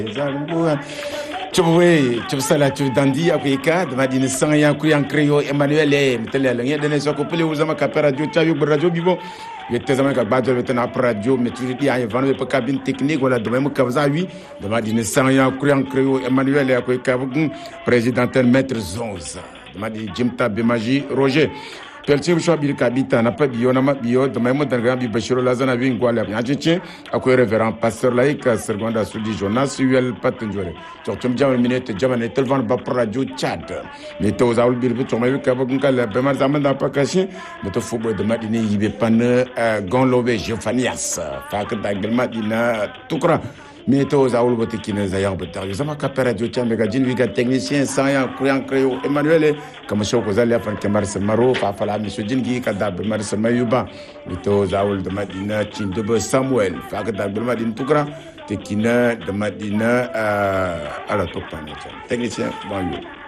Tu sala tu dandi akuika de madine sanya ku yankrio Emmanuel mtele ngé dene soko pele uzama ka radio chavi radio bibo yete zama ka badjo betena radio mais tu dis ay vanu pe cabine technique wala de même ka za wi de madine sanya ku yankrio Emmanuel akuika présidentiel maître Zonza de madine Jimta Bemaji Roger Peltier Chobil Kabita n'a pas bio na bio de même dans bi Bachiro Lazana bi ngwala ya chiche akoy révérend pasteur laïque seconda sudi Jonas Uel Patenjore tum jam minute jamane telefon ba radio Tchad mais to zaul bir bi to may ka ba ngala be mar zaman da pakashi mais to football de madine yibe pan gonlobe Jefanias fa ka dagal madina tukra mais to zaul bote kine zayan botar zama ka radio Tchad mega jin wiga technicien sans kuyan creo Emmanuel comme shoko zali afan kemar semaro fa fala monsieur jingi ka da be mar semayuba mais to zaul de madina Chindobe Samuel fa ka dagal madina tukra te kina de madina ala topane technicien bon